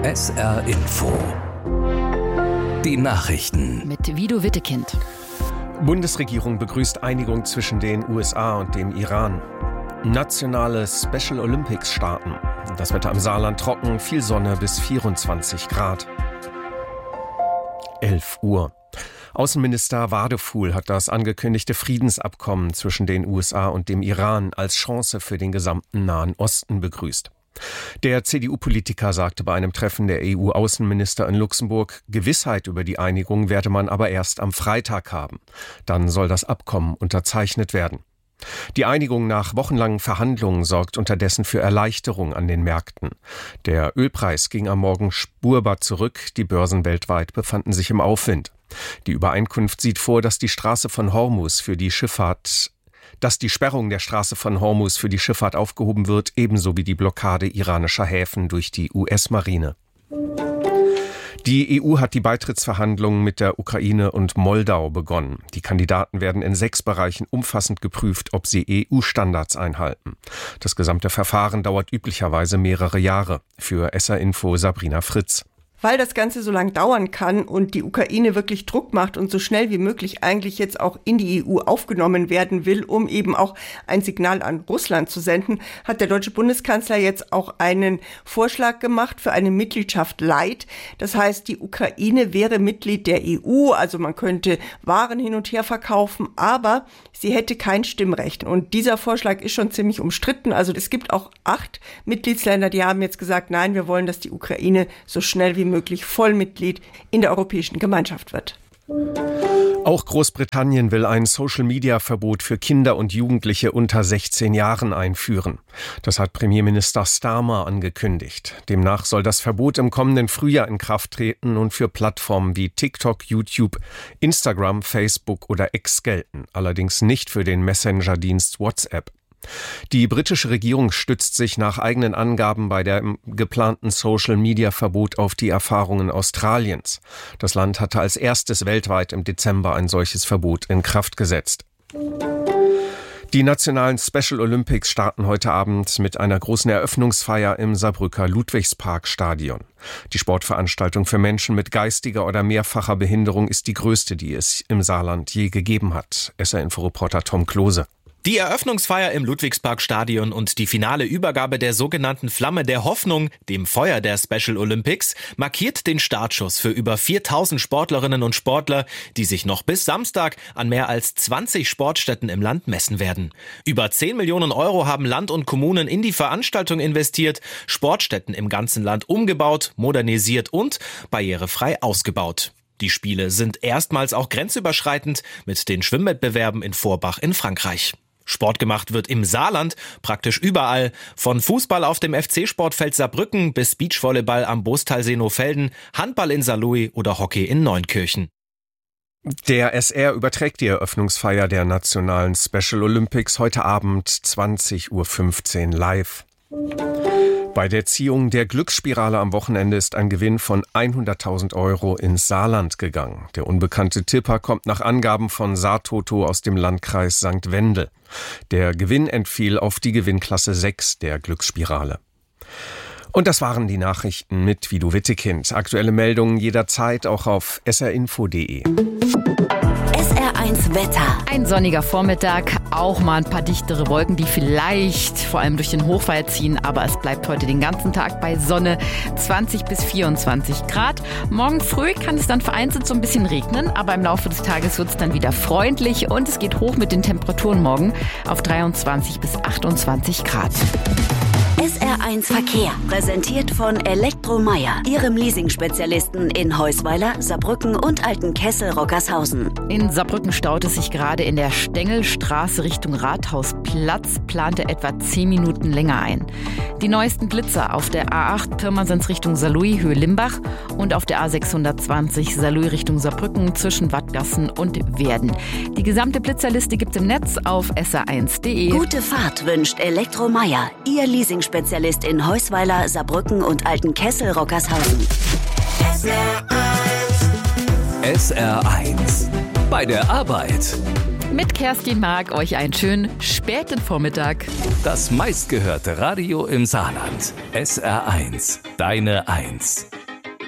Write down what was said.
SR Info. Die Nachrichten. Mit Vido Wittekind. Bundesregierung begrüßt Einigung zwischen den USA und dem Iran. Nationale Special Olympics starten. Das Wetter im Saarland trocken, viel Sonne bis 24 Grad. 11 Uhr. Außenminister Wadefuhl hat das angekündigte Friedensabkommen zwischen den USA und dem Iran als Chance für den gesamten Nahen Osten begrüßt. Der CDU-Politiker sagte bei einem Treffen der EU-Außenminister in Luxemburg, Gewissheit über die Einigung werde man aber erst am Freitag haben. Dann soll das Abkommen unterzeichnet werden. Die Einigung nach wochenlangen Verhandlungen sorgt unterdessen für Erleichterung an den Märkten. Der Ölpreis ging am Morgen spürbar zurück, die Börsen weltweit befanden sich im Aufwind. Die Übereinkunft sieht vor, dass die Sperrung der Straße von Hormuz für die Schifffahrt aufgehoben wird, ebenso wie die Blockade iranischer Häfen durch die US-Marine. Die EU hat die Beitrittsverhandlungen mit der Ukraine und Moldau begonnen. Die Kandidaten werden in 6 Bereichen umfassend geprüft, ob sie EU-Standards einhalten. Das gesamte Verfahren dauert üblicherweise mehrere Jahre. Für SR Info Sabrina Fritz. Weil das Ganze so lang dauern kann und die Ukraine wirklich Druck macht und so schnell wie möglich eigentlich jetzt auch in die EU aufgenommen werden will, um eben auch ein Signal an Russland zu senden, hat der deutsche Bundeskanzler jetzt auch einen Vorschlag gemacht für eine Mitgliedschaft Light. Das heißt, die Ukraine wäre Mitglied der EU, also man könnte Waren hin und her verkaufen, aber sie hätte kein Stimmrecht. Und dieser Vorschlag ist schon ziemlich umstritten. Also es gibt auch 8 Mitgliedsländer, die haben jetzt gesagt, nein, wir wollen, dass die Ukraine so schnell wie möglich Vollmitglied in der Europäischen Gemeinschaft wird. Auch Großbritannien will ein Social-Media-Verbot für Kinder und Jugendliche unter 16 Jahren einführen. Das hat Premierminister Starmer angekündigt. Demnach soll das Verbot im kommenden Frühjahr in Kraft treten und für Plattformen wie TikTok, YouTube, Instagram, Facebook oder X gelten. Allerdings nicht für den Messenger-Dienst WhatsApp. Die britische Regierung stützt sich nach eigenen Angaben bei dem geplanten Social-Media-Verbot auf die Erfahrungen Australiens. Das Land hatte als erstes weltweit im Dezember ein solches Verbot in Kraft gesetzt. Die nationalen Special Olympics starten heute Abend mit einer großen Eröffnungsfeier im Saarbrücker Ludwigsparkstadion. Die Sportveranstaltung für Menschen mit geistiger oder mehrfacher Behinderung ist die größte, die es im Saarland je gegeben hat. SR-Info-Reporter Tom Klose. Die Eröffnungsfeier im Ludwigsparkstadion und die finale Übergabe der sogenannten Flamme der Hoffnung, dem Feuer der Special Olympics, markiert den Startschuss für über 4000 Sportlerinnen und Sportler, die sich noch bis Samstag an mehr als 20 Sportstätten im Land messen werden. Über 10 Millionen Euro haben Land und Kommunen in die Veranstaltung investiert, Sportstätten im ganzen Land umgebaut, modernisiert und barrierefrei ausgebaut. Die Spiele sind erstmals auch grenzüberschreitend mit den Schwimmwettbewerben in Forbach in Frankreich. Sport gemacht wird im Saarland praktisch überall, von Fußball auf dem FC-Sportfeld Saarbrücken bis Beachvolleyball am Bostalsee Nohfelden, Handball in Saarlouis oder Hockey in Neunkirchen. Der SR überträgt die Eröffnungsfeier der nationalen Special Olympics heute Abend 20.15 Uhr live. Bei der Ziehung der Glücksspirale am Wochenende ist ein Gewinn von 100.000 Euro ins Saarland gegangen. Der unbekannte Tipper kommt nach Angaben von Saartoto aus dem Landkreis St. Wendel. Der Gewinn entfiel auf die Gewinnklasse 6 der Glücksspirale. Und das waren die Nachrichten mit Vido Wittekind. Aktuelle Meldungen jederzeit auch auf srinfo.de. SR1 Wetter. Ein sonniger Vormittag, auch mal ein paar dichtere Wolken, die vielleicht vor allem durch den Hochfall ziehen, aber es bleibt heute den ganzen Tag bei Sonne, 20 bis 24 Grad. Morgen früh kann es dann vereinzelt so ein bisschen regnen, aber im Laufe des Tages wird es dann wieder freundlich und es geht hoch mit den Temperaturen morgen auf 23 bis 28 Grad. SR1 Verkehr, präsentiert von Elektromeier, Ihrem Leasing-Spezialisten in Heusweiler, Saarbrücken und Altenkessel-Rockershausen. In Saarbrücken staut es sich gerade in der Stengelstraße Richtung Rathausplatz, plante etwa 10 Minuten länger ein. Die neuesten Blitzer auf der A8 Pirmasens Richtung Saarlouis, Höhe Limbach und auf der A620 Saarlouis Richtung Saarbrücken zwischen Wattgassen und Werden. Die gesamte Blitzerliste gibt's im Netz auf sr1.de. Gute Fahrt wünscht Elektromeier, Ihr Leasing-Spezialist in Heusweiler, Saarbrücken und Altenkessel-Rockershausen. SR1 bei der Arbeit. Mit Kerstin Mark euch einen schönen späten Vormittag. Das meistgehörte Radio im Saarland. SR1, deine 1.